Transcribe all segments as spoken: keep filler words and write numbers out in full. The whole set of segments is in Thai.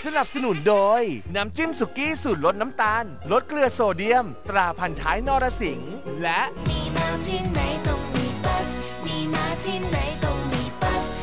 สนับสนุนโดยน้ำจิ้มสุกี้สูตรลดน้ำตาลลดเกลือโซเดียมตราพันท้ายนรสิงห์และมีมาที่ไหนต้องมีบัสมีมาที่ไหนต้องมีบัส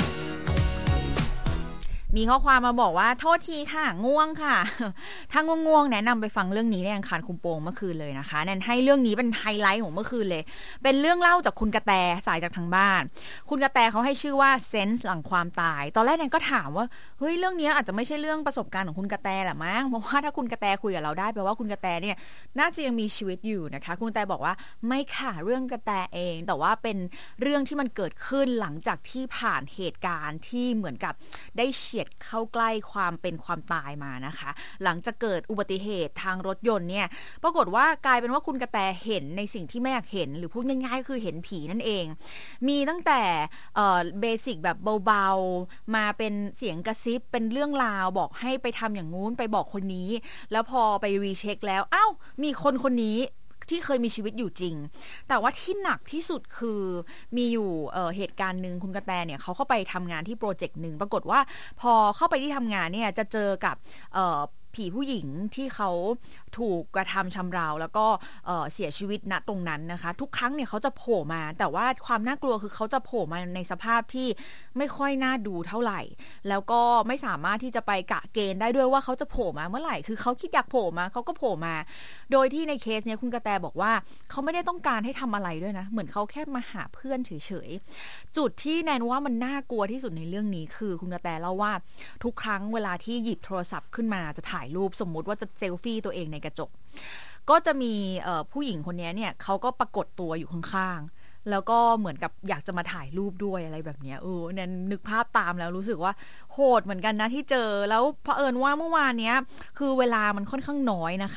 มีข้อความมาบอกว่าโทษทีค่ะง่วงค่ะถ้าง่วงๆแนะนำไปฟังเรื่องนี้ในอังคารคุมโปงเมื่อคืนเลยนะคะแนนให้เรื่องนี้เป็นไฮไลท์ของเมื่อคืนเลยเป็นเรื่องเล่าจากคุณกระแตสายจากทางบ้านคุณกระแตเขาให้ชื่อว่าเซนส์หลังความตายตอนแรกแนนก็ถามว่าเฮ้ยเรื่องนี้อาจจะไม่ใช่เรื่องประสบการณ์ของคุณกระแตแหละมั้งเพราะว่าถ้าคุณกระแตคุยกับเราได้แปลว่าคุณกระแตเนี่ยน่าจะยังมีชีวิตอยู่นะคะคุณกระแตบอกว่าไม่ค่ะเรื่องกระแตเองแต่ว่าเป็นเรื่องที่มันเกิดขึ้นหลังจากที่ผ่านเหตุการณ์ที่เหมือนกับได้เฉียดเข้าใกล้ความเป็นความตายมานะคะหลังจากเกิดอุบัติเหตุทางรถยนต์เนี่ยปรากฏว่ากลายเป็นว่าคุณกระแตเห็นในสิ่งที่ไม่อยากเห็นหรือพูดง่ายๆคือเห็นผีนั่นเองมีตั้งแต่เอ่อเบสิกแบบเบาๆมาเป็นเสียงกระซิบเป็นเรื่องราวบอกให้ไปทำอย่างงู้นไปบอกคนนี้แล้วพอไปรีเช็คแล้วอ้าวมีคนคนนี้ที่เคยมีชีวิตอยู่จริงแต่ว่าที่หนักที่สุดคือมีอยู่เอ่อเหตุการณ์นึงคุณกระแตเนี่ยเขาเข้าไปทำงานที่โปรเจกต์นึงปรากฏว่าพอเข้าไปที่ทำงานเนี่ยจะเจอกับเอ่อผีผู้หญิงที่เขาถูกกระทำชำเราแล้วก็เอ่อเสียชีวิตณตรงนั้นนะคะทุกครั้งเนี่ยเขาจะโผล่มาแต่ว่าความน่ากลัวคือเขาจะโผล่มาในสภาพที่ไม่ค่อยน่าดูเท่าไหร่แล้วก็ไม่สามารถที่จะไปกะเกณฑ์ได้ด้วยว่าเขาจะโผล่มาเมื่อไหร่คือเขาคิดอยากโผล่มาเขาก็โผล่มาโดยที่ในเคสเนี้ยคุณกระแตบอกว่าเขาไม่ได้ต้องการให้ทำอะไรด้วยนะเหมือนเขาแค่มาหาเพื่อนเฉยๆจุดที่แนนว่ามันน่ากลัวที่สุดในเรื่องนี้คือคุณกระแตเล่าว่าทุกครั้งเวลาที่หยิบโทรศัพท์ขึ้นมาจะถ่ายรูปสมมุติว่าจะเซลฟี่ตัวเองในกระจกก็จะมีผู้หญิงคนนี้เนี่ยเขาก็ปรากฏตัวอยู่ข้างๆแล้วก็เหมือนกับอยากจะมาถ่ายรูปด้วยอะไรแบบนี้เออเนี่ยนึกภาพตามแล้วรู้สึกว่าโหดเหมือนกันนะที่เจอแล้วเผอิญว่าเมื่อวานเนี้ยคือเวลามันค่อนข้างน้อยนะคะ